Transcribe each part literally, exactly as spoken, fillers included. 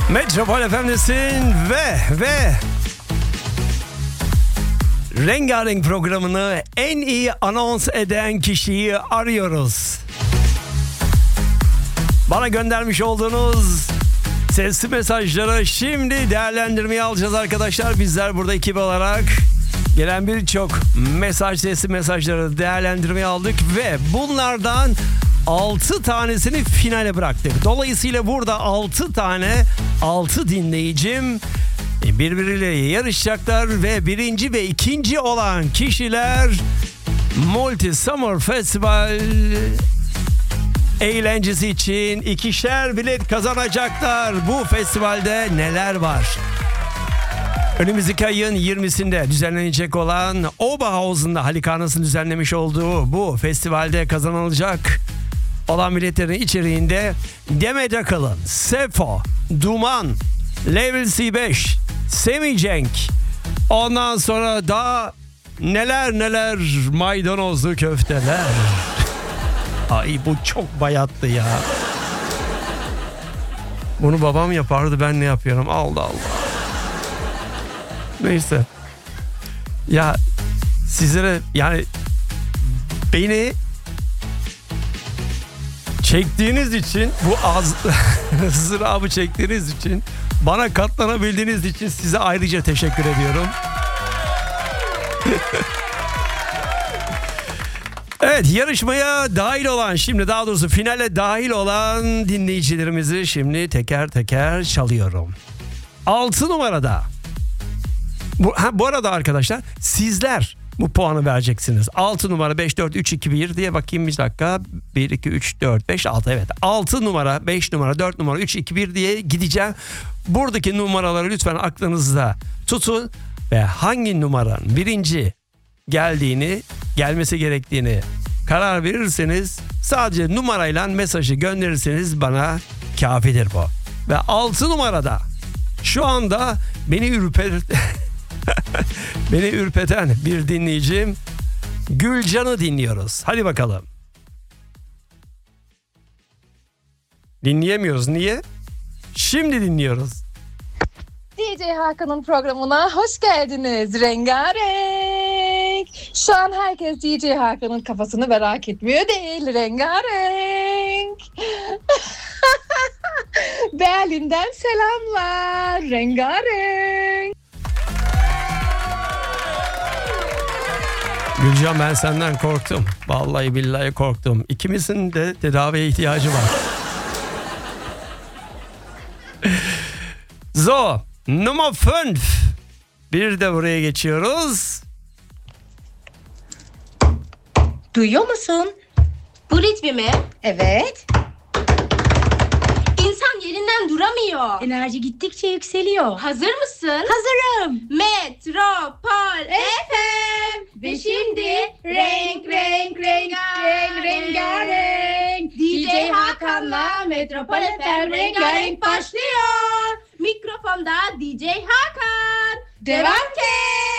Metropol Efendi'sin ve ve Rengarenk programını en iyi anons eden kişiyi arıyoruz. Bana göndermiş olduğunuz sesli mesajları şimdi değerlendirmeye alacağız arkadaşlar. Bizler burada ekip olarak gelen birçok mesaj, sesli mesajları değerlendirmeye aldık ve bunlardan altı tanesini finale bıraktık. Dolayısıyla burada altı tane altı dinleyicim birbiriyle yarışacaklar ve birinci ve ikinci olan kişiler Multi Summer Festival eğlencesi için ikişer bilet kazanacaklar. Bu festivalde neler var? Önümüzdeki ayın yirmisinde düzenlenecek olan Oberhausen'da Halikarnas'ın düzenlemiş olduğu bu festivalde kazanılacak olan biletlerin içeriğinde Demet Akalın, Sefo, Duman, Level C beş, Semi Cenk, ondan sonra daha neler neler maydanozlu köfteler. Ay bu çok bayattı ya. Bunu babam yapardı, ben ne yapıyorum? Allah Allah. Neyse. Ya sizlere yani beni çektiğiniz için, bu az ızdırabı çektiğiniz için, bana katlanabildiğiniz için size ayrıca teşekkür ediyorum. Evet, yarışmaya dahil olan, şimdi daha doğrusu finale dahil olan dinleyicilerimizi şimdi teker teker çalıyorum. altı numarada. Bu, ha, bu arada arkadaşlar sizler bu puanı vereceksiniz. altı numara beş dört üç iki bir diye bakayım bir dakika. bir iki üç dört beş altı, evet. altı numara, beş numara, dört numara, üç iki bir diye gideceğim. Buradaki numaraları lütfen aklınızda tutun ve hangi numaranın birinci geldiğini, gelmesi gerektiğini karar verirseniz, sadece numarayla mesajı gönderirseniz bana kafidir bu. Ve altı numarada şu anda beni ürper beni ürpeten bir dinleyicim Gülcan'ı dinliyoruz. Hadi bakalım. Dinleyemiyoruz. Niye? Şimdi dinliyoruz. D J Hakan'ın programına hoş geldiniz. Rengarenk. Şu an herkes D J Hakan'ın kafasını merak etmiyor değil. Rengarenk. Berlin'den selamlar. Rengarenk. Gülcan, ben senden korktum. Vallahi billahi korktum. İkimizin de tedaviye ihtiyacı var. So, numara fünf. Bir de buraya geçiyoruz. Duyuyor musun? Bu ritmi mi? Evet. İnsan yerinden duramıyor. Enerji gittikçe yükseliyor. Hazır mısın? Hazırım. Metropol F M. Ve şimdi renk renk renk renk rengarenk. D J Hakan'la Metropol F M rengarenk başlıyor. Mikrofonda D J Hakan. Devam ki.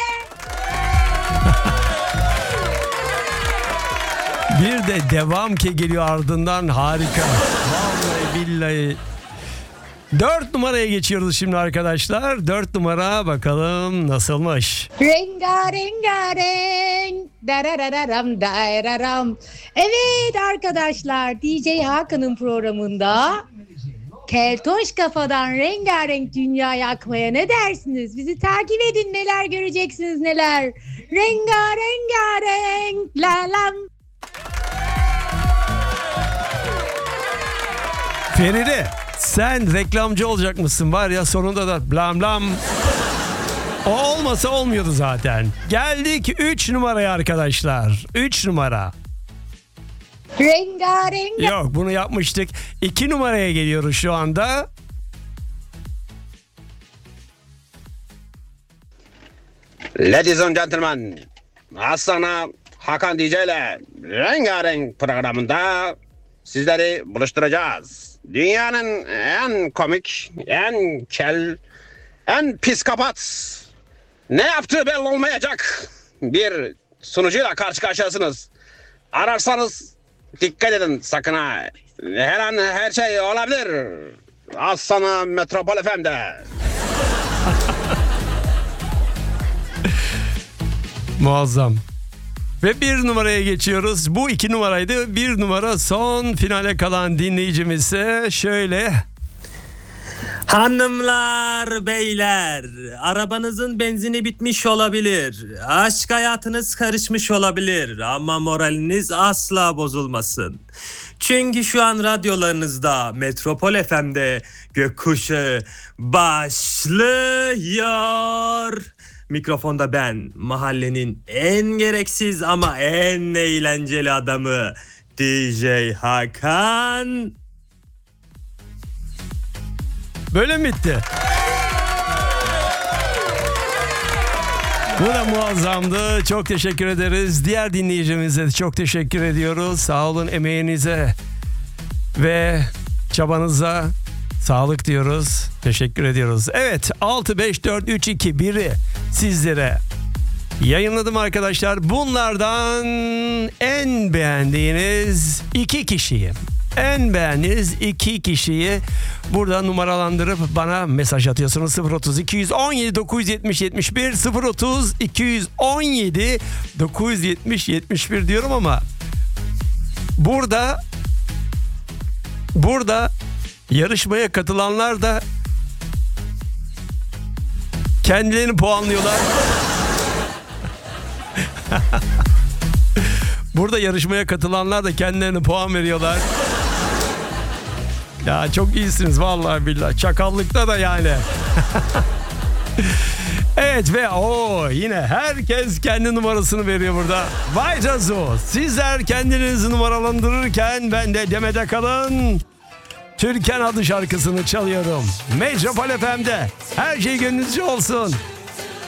Bir de devam ki geliyor ardından, harika. Vallahi billahi. Dört numaraya geçiyoruz şimdi arkadaşlar. Dört numara bakalım nasılmış. Rengarengarenk. Dararararam dararam. Evet arkadaşlar, D J Hakan'ın programında Keltoş kafadan rengarenk dünyayı akmaya ne dersiniz? Bizi takip edin, neler göreceksiniz neler. Rengarengarenk lalam. Feride, sen reklamcı olacak mısın var ya, sonunda da blam blam. O olmasa olmuyordu zaten. Geldik üç numaraya arkadaşlar. üç numara. Rengarenk. Yok, bunu yapmıştık. iki numaraya geliyoruz şu anda. Ladies and gentlemen, az sonra Hakan D J ile Rengarenk programında sizleri buluşturacağız. Dünyanın en komik, en kel, en psikopat, ne yaptığı belli olmayacak bir sunucuyla karşı karşıyasınız. Ararsanız dikkat edin sakın ha. Her an her şey olabilir. Az sana Metropol F M'de. Muazzam. Ve bir numaraya geçiyoruz. Bu iki numaraydı. Bir numara son finale kalan dinleyicimizse şöyle. Hanımlar, beyler, arabanızın benzini bitmiş olabilir. Aşk hayatınız karışmış olabilir ama moraliniz asla bozulmasın. Çünkü şu an radyolarınızda Metropol F M'de Gökkuşağı başlıyor. Mikrofonda ben, mahallenin en gereksiz ama en eğlenceli adamı D J Hakan. Böyle mi bitti? Bu da muazzamdı. Çok teşekkür ederiz. Diğer dinleyicimize de çok teşekkür ediyoruz. Sağ olun, emeğinize ve çabanıza sağlık diyoruz. Teşekkür ediyoruz. Evet, altı beş dört üç iki biri sizlere yayınladım arkadaşlar. Bunlardan en beğendiğiniz iki kişiyi En beğendiğiniz iki kişiyi burada numaralandırıp bana mesaj atıyorsunuz. sıfır otuz iki yüz on yedi dokuz yüz yetmiş yetmiş bir sıfır otuz iki yüz on yedi dokuz yüz yetmiş yetmiş bir diyorum ama burada burada yarışmaya katılanlar da kendilerini puanlıyorlar. Burada yarışmaya katılanlar da kendilerine puan veriyorlar. Ya çok iyisiniz vallahi billahi. Çakallıkta da yani. Evet ve o yine herkes kendi numarasını veriyor burada. Vay cazo. Sizler kendinizi numaralandırırken ben de Demede Kalın Türkan adlı şarkısını çalıyorum. Metropol F M'de her şey gönlünüzce olsun.